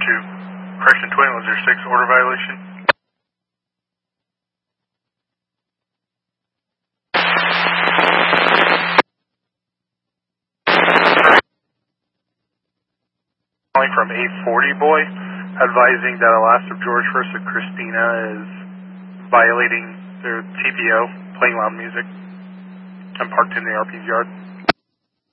Correction Twin, was there 6 order violation? Calling from 840 boy, advising that Alaska George versus Christina is violating their TPO, playing loud music, and parked in the RP's yard.